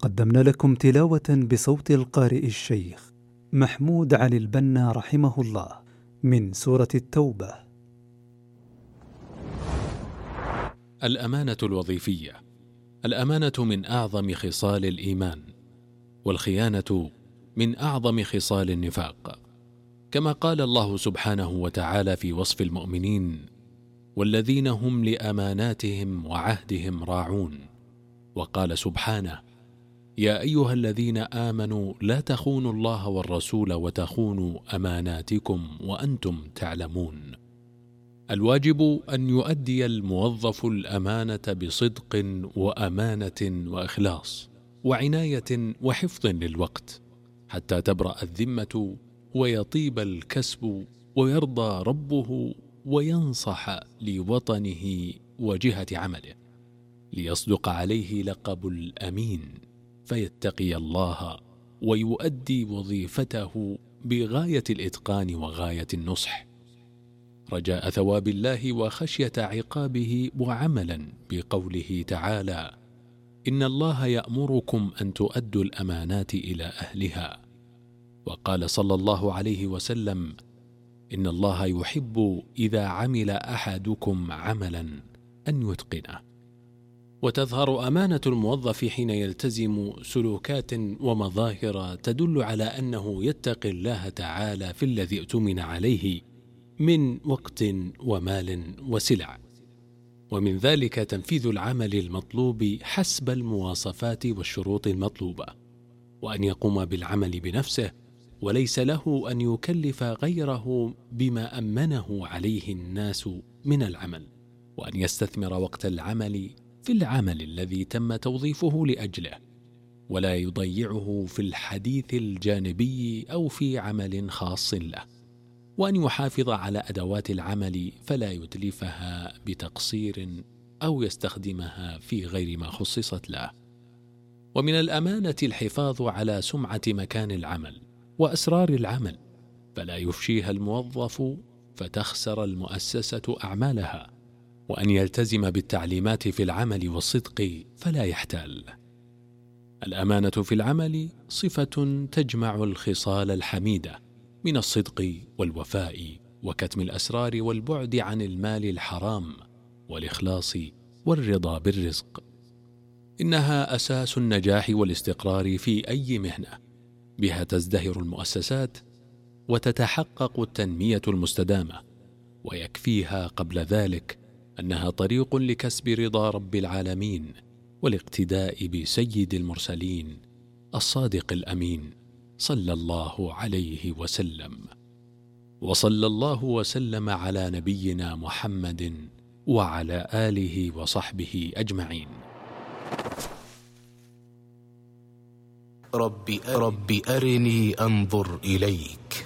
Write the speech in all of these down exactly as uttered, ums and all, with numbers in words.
قدمنا لكم تلاوة بصوت القارئ الشيخ محمود علي البنا رحمه الله من سورة التوبة. الأمانة الوظيفية. الأمانة من أعظم خصال الإيمان، والخيانة من أعظم خصال النفاق، كما قال الله سبحانه وتعالى في وصف المؤمنين: والذين هم لأماناتهم وعهدهم راعون. وقال سبحانه: يا أيها الذين آمنوا لا تخونوا الله والرسول وتخونوا أماناتكم وأنتم تعلمون. الواجب أن يؤدي الموظف الأمانة بصدق وأمانة وإخلاص وعناية وحفظ للوقت، حتى تبرأ الذمة ويطيب الكسب ويرضى ربه وينصح لوطنه وجهة عمله، ليصدق عليه لقب الأمين، فيتقي الله ويؤدي وظيفته بغاية الإتقان وغاية النصح، رجاء ثواب الله وخشية عقابه، وعملا بقوله تعالى: إن الله يأمركم أن تؤدوا الأمانات إلى أهلها. وقال صلى الله عليه وسلم: إن الله يحب إذا عمل أحدكم عملا أن يتقنه. وتظهر أمانة الموظف حين يلتزم سلوكات ومظاهر تدل على أنه يتقي الله تعالى في الذي اؤتمن عليه من وقت ومال وسلع، ومن ذلك تنفيذ العمل المطلوب حسب المواصفات والشروط المطلوبة، وأن يقوم بالعمل بنفسه وليس له أن يكلف غيره بما أمنه عليه الناس من العمل، وأن يستثمر وقت العمل في العمل الذي تم توظيفه لأجله، ولا يضيعه في الحديث الجانبي أو في عمل خاص له، وأن يحافظ على أدوات العمل فلا يتلفها بتقصير أو يستخدمها في غير ما خصصت له. ومن الأمانة الحفاظ على سمعة مكان العمل وأسرار العمل، فلا يفشيها الموظف فتخسر المؤسسة أعمالها، وأن يلتزم بالتعليمات في العمل والصدق فلا يحتال. الأمانة في العمل صفة تجمع الخصال الحميدة من الصدق والوفاء وكتم الأسرار والبعد عن المال الحرام والإخلاص والرضا بالرزق. إنها أساس النجاح والاستقرار في أي مهنة، بها تزدهر المؤسسات وتتحقق التنمية المستدامة، ويكفيها قبل ذلك أنها طريق لكسب رضا رب العالمين والاقتداء بسيد المرسلين الصادق الأمين صلى الله عليه وسلم. وصلى الله وسلم على نبينا محمد وعلى آله وصحبه أجمعين. رب رب أرني أنظر إليك.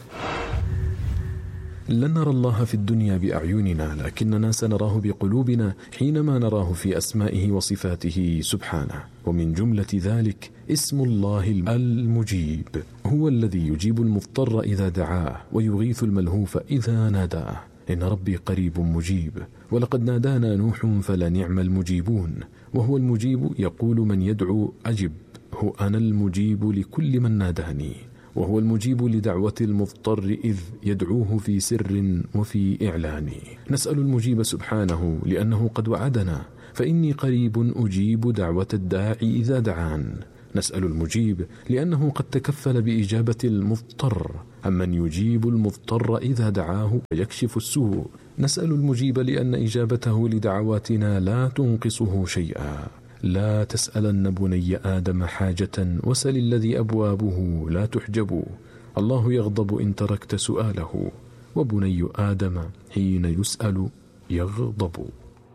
لن نرى الله في الدنيا بأعيننا، لكننا سنراه بقلوبنا حينما نراه في أسمائه وصفاته سبحانه. ومن جملة ذلك اسم الله المجيب، هو الذي يجيب المضطر إذا دعاه ويغيث الملهوف إذا ناداه. إن ربي قريب مجيب، ولقد نادانا نوح فلنعم المجيبون. وهو المجيب يقول من يدعو أجب، هو أنا المجيب لكل من ناداني. وهو المجيب لدعوة المضطر إذ يدعوه في سر وفي إعلان. نسأل المجيب سبحانه لأنه قد وعدنا: فإني قريب أجيب دعوة الداعي إذا دعان. نسأل المجيب لأنه قد تكفل بإجابة المضطر، أمن يجيب المضطر إذا دعاه ويكشف السوء. نسأل المجيب لأن إجابته لدعواتنا لا تنقصه شيئا. لا تسألن بني آدم حاجة وسل الذي أبوابه لا تحجب. الله يغضب إن تركت سؤاله، وبني آدم حين يسأل يغضب.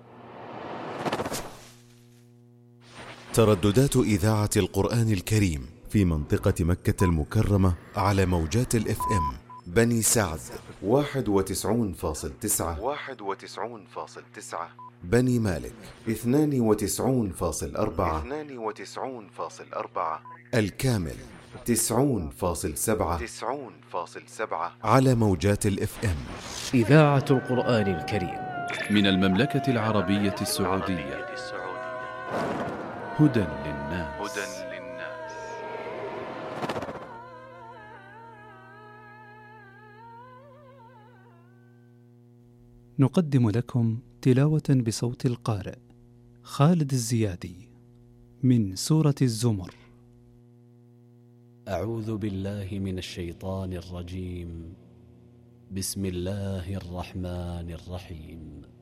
ترددات إذاعة القرآن الكريم في منطقة مكة المكرمة على موجات الإف إم بني سعد واحد وتسعون فاصل تسعة واحد وتسعون فاصل تسعة، بني مالك اثنان وتسعون فاصل أربعة اثنان وتسعون فاصل أربعة، الكامل تسعون فاصل سبعة تسعون فاصل سبعة على موجات الإف إم. إذاعة القرآن الكريم من المملكة العربية السعودية. هدى للناس. هدى للناس. نقدم لكم تلاوة بصوت القارئ خالد الزيادي من سورة الزمر. أعوذ بالله من الشيطان الرجيم. بسم الله الرحمن الرحيم.